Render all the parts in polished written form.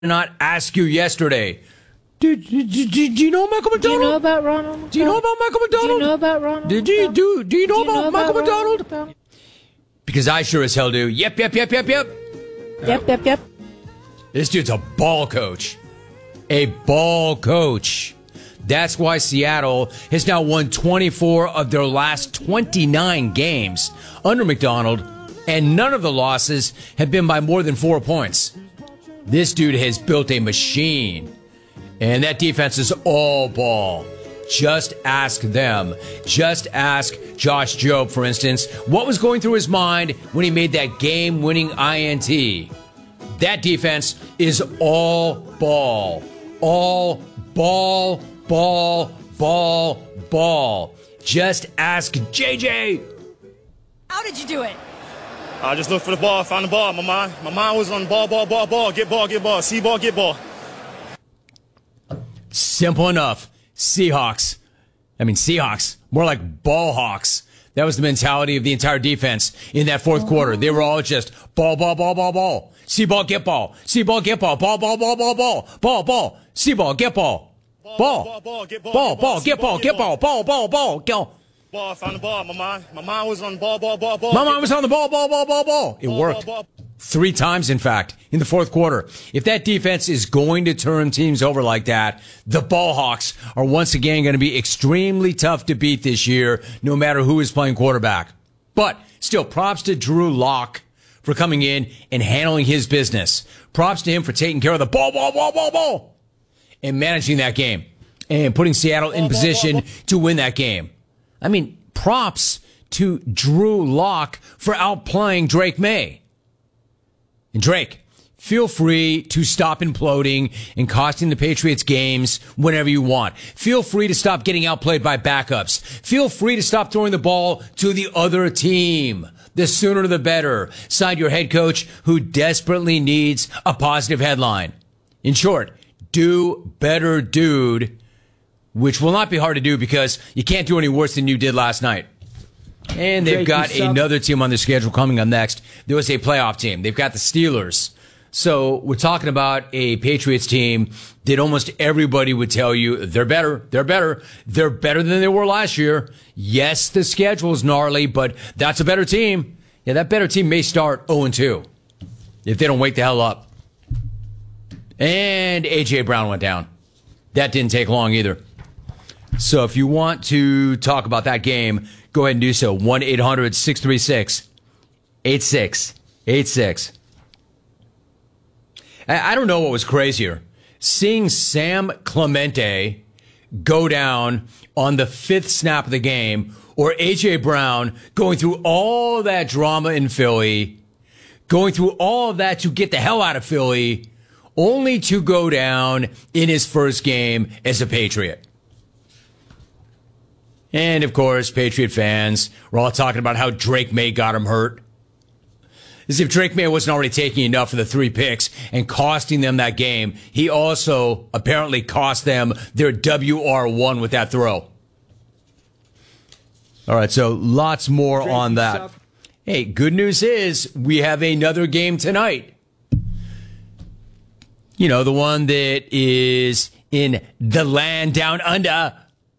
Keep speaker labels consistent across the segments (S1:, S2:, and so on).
S1: not ask you yesterday. Do you know Michael McDonald?
S2: Do you know about Ronald?
S1: Do you know about Michael McDonald?
S2: Do you know about Ronald?
S1: Do you know about Michael McDonald? Because I sure as hell do. Yep.
S2: Yep.
S1: This dude's a ball coach. A ball coach. That's why Seattle has now won 24 of their last 29 games under McDonald, and none of the losses have been by more than 4 points. This dude has built a machine, and that defense is all ball. Just ask them. Just ask Josh Jobe, for instance, what was going through his mind when he made that game-winning INT. That defense is all ball. All ball. Just ask JJ.
S3: How did you do it?
S4: I just looked for the ball, found the ball. My mind was on ball. Get ball. See ball, get ball.
S1: Simple enough. Seahawks. More like ball hawks. That was the mentality of the entire defense in that fourth quarter. They were all just ball. See ball, get ball. See ball, get ball. Ball. See ball, get ball. Ball, get ball. Go.
S4: Ball, found the ball. My mind was on ball.
S1: My mind was on the ball. It worked. 3 times, in fact, in the fourth quarter. If that defense is going to turn teams over like that, the Ball Hawks are once again going to be extremely tough to beat this year, no matter who is playing quarterback. But still, props to Drew Lock for coming in and handling his business. Props to him for taking care of the ball, and managing that game and putting Seattle in position to win that game. I mean, props to Drew Lock for outplaying Drake May. And Drake, feel free to stop imploding and costing the Patriots games whenever you want. Feel free to stop getting outplayed by backups. Feel free to stop throwing the ball to the other team. The sooner the better. Signed your head coach who desperately needs a positive headline. In short, do better, dude, which will not be hard to do because you can't do any worse than you did last night. And they've got another team on their schedule coming up next. There was a playoff team. They've got the Steelers. So we're talking about a Patriots team that almost everybody would tell you they're better. They're better than they were last year. Yes, the schedule is gnarly, but that's a better team. Yeah, that better team may start 0-2 if they don't wake the hell up. And A.J. Brown went down. That didn't take long either. So if you want to talk about that game, go ahead and do so. 1-800-636-8686. I don't know what was crazier. Seeing Sam Clemente go down on the 5th snap of the game, or A.J. Brown going through all that drama in Philly, going through all of that to get the hell out of Philly, only to go down in his first game as a Patriot. And, of course, Patriot fans were all talking about how Drake May got him hurt. As if Drake May wasn't already taking enough of the 3 picks and costing them that game, he also apparently cost them their WR1 with that throw. All right, so lots more on that. Hey, good news is we have another game tonight. You know, the one that is in the land down under.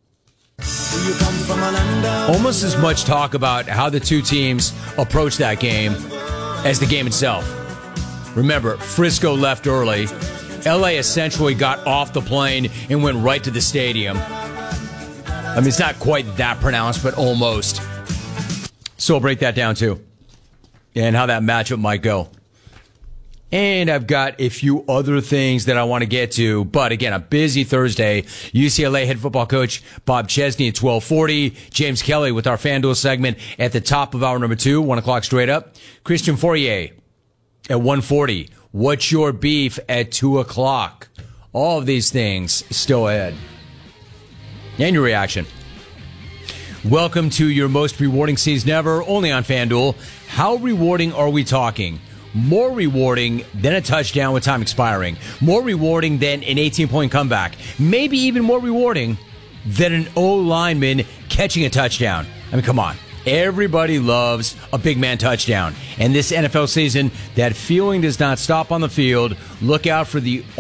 S1: Almost as much talk about how the two teams approach that game as the game itself. Remember, Frisco left early. LA essentially got off the plane and went right to the stadium. I mean, it's not quite that pronounced, but almost. So we'll break that down too, and how that matchup might go. And I've got a few other things that I want to get to. But again, a busy Thursday. UCLA head football coach Bob Chesney at 12:40. James Kelly with our FanDuel segment at the top of hour number 2, 1 o'clock straight up. Christian Fourier at 1:40. What's your beef at 2 o'clock? All of these things still ahead. And your reaction. Welcome to your most rewarding season ever, only on FanDuel. How rewarding are we talking? More rewarding than a touchdown with time expiring. More rewarding than an 18-point comeback. Maybe even more rewarding than an O lineman catching a touchdown. I mean, come on. Everybody loves a big man touchdown. And this NFL season, that feeling does not stop on the field. Look out for the